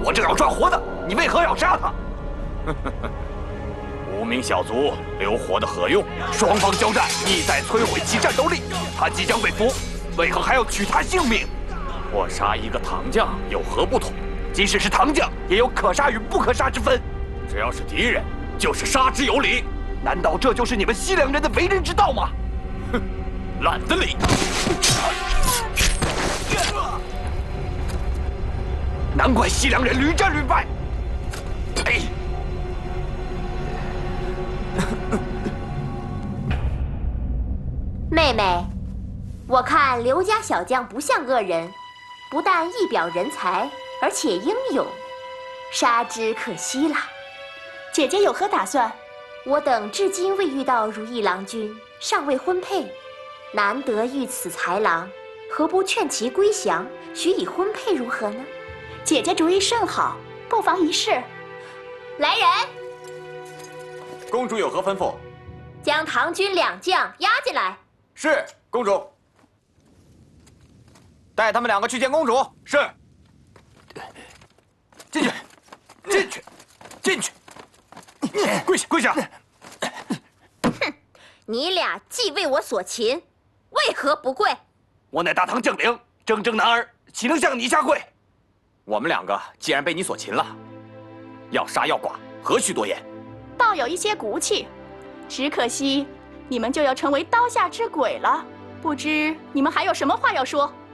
我正要抓活的，你为何要杀他？ 无名小卒留活的何用？ 双方交战，意在摧毁其战斗力。他即将被俘，为何还要取他性命？ 我杀一个唐将有何不同？ 即使是唐将，也有可杀与不可杀之分。 只要是敌人，就是杀之有理。 难道这就是你们西凉人的为人之道吗？ 哼，懒得理。 难怪西凉人屡战屡败。哎。 妹妹，我看刘家小将不像恶人，不但一表人才，而且英勇，杀之可惜了。 姐姐有何打算？ 我等至今未遇到如意郎君，尚未婚配，难得遇此才郎，何不劝其归降，许以婚配如何呢？ 姐姐主意甚好，不妨一试。 来人！ 公主有何吩咐？ 将唐军2将押进来。 是，公主。带他们2个去见公主。 是。进去，进去，进去！跪下，跪下！ 哼，你俩既为我所擒，为何不跪？ 我乃大唐将领，铮铮男儿，岂能向你下跪？ 我们2个既然被你所擒了，要杀要剐，何须多言？ 倒有一些骨气，只可惜你们就要成为刀下之鬼了。不知你们还有什么话要说？